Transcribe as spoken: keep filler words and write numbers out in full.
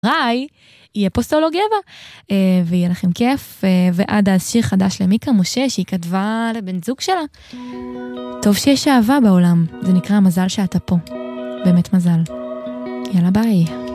ראי, יהיה פה סולו גבע, ויהיה לכם כיף, ועד אז שיר חדש למיקה משה, שהיא כתבה לבן זוג שלה. טוב שיש אהבה בעולם, זה נקרא מזל שאתה פה. באמת מזל. יאללה ביי.